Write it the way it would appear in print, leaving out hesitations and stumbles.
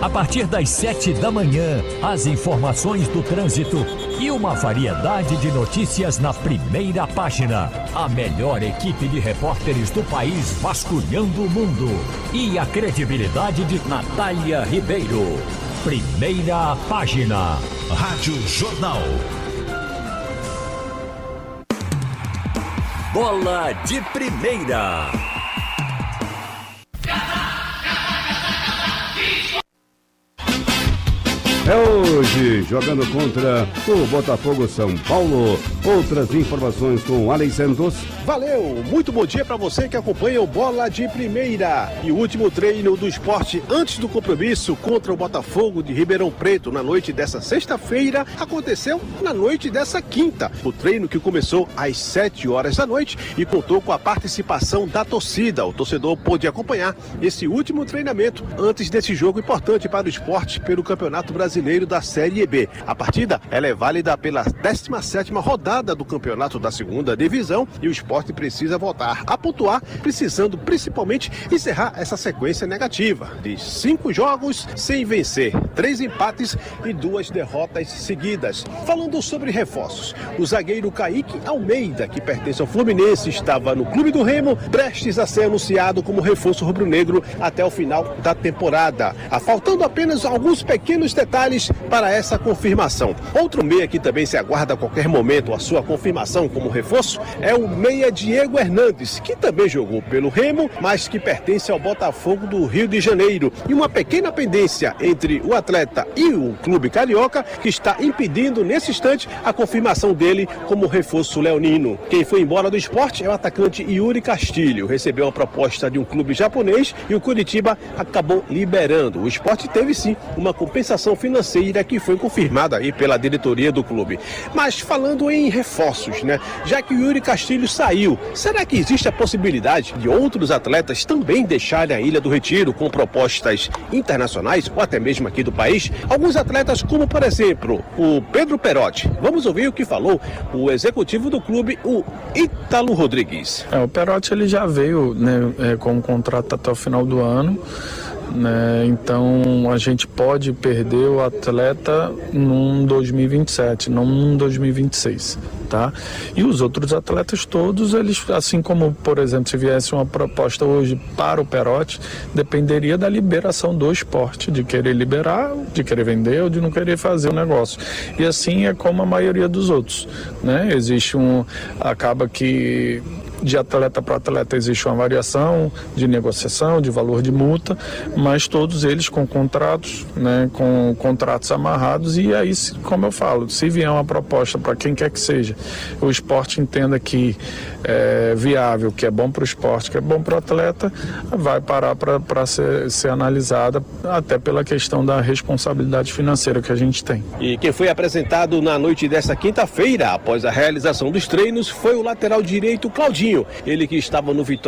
A partir das 7 da manhã, as informações do trânsito e uma variedade de notícias na primeira página. A melhor equipe de repórteres do país vasculhando o mundo. E a credibilidade de Natália Ribeiro. Primeira página. Rádio Jornal. Bola de Primeira. É hoje, jogando contra o Botafogo São Paulo. Outras informações com Alex Santos. Valeu! Muito bom dia para você que acompanha o Bola de Primeira. E o último treino do esporte antes do compromisso contra o Botafogo de Ribeirão Preto na noite dessa sexta-feira aconteceu na noite dessa quinta. O treino que começou às 7 horas da noite e contou com a participação da torcida. O torcedor pôde acompanhar esse último treinamento antes desse jogo importante para o esporte pelo Campeonato Brasileiro da Série B. A partida ela é válida pela 17ª rodada do campeonato da segunda divisão e o esporte precisa voltar a pontuar, precisando principalmente encerrar essa sequência negativa de 5 jogos sem vencer, 3 empates e 2 derrotas seguidas. Falando sobre reforços, o zagueiro Kaique Almeida, que pertence ao Fluminense, estava no Clube do Remo, prestes a ser anunciado como reforço rubro-negro até o final da temporada. Faltando apenas alguns pequenos detalhes para essa confirmação. Outro meia que também se aguarda a qualquer momento a sua confirmação como reforço é o meia Diego Hernandes, que também jogou pelo Remo, mas que pertence ao Botafogo do Rio de Janeiro. E uma pequena pendência entre o atleta e o clube carioca que está impedindo nesse instante a confirmação dele como reforço leonino. Quem foi embora do esporte é o atacante Yuri Castilho. Recebeu a proposta de um clube japonês e o Curitiba acabou liberando. O esporte teve sim uma compensação financeira que foi confirmada aí pela diretoria do clube. Mas falando em reforços, né? Já que o Yuri Castilho saiu, será que existe a possibilidade de outros atletas também deixarem a Ilha do Retiro com propostas internacionais ou até mesmo aqui do país? Alguns atletas, como por exemplo o Pedro Perotti. Vamos ouvir o que falou o executivo do clube, o Ítalo Rodrigues. O Perotti ele já veio, né, com um contrato até o final do ano. Então a gente pode perder o atleta num 2027, não num 2026, tá? E os outros atletas todos, eles, assim como, por exemplo, se viesse uma proposta hoje para o Perotti, dependeria da liberação do esporte, de querer liberar, de querer vender ou de não querer fazer o negócio. E assim é como a maioria dos outros, né? Acaba que de atleta para atleta existe uma variação de negociação, de valor de multa, mas todos eles com contratos, né, com contratos amarrados. E aí, como eu falo, se vier uma proposta para quem quer que seja, o esporte entenda que é viável, que é bom para o esporte, que é bom para o atleta, vai parar para ser analisada, até pela questão da responsabilidade financeira que a gente tem. E quem foi apresentado na noite dessa quinta-feira, após a realização dos treinos, foi o lateral direito Claudinho, ele que estava no Vitória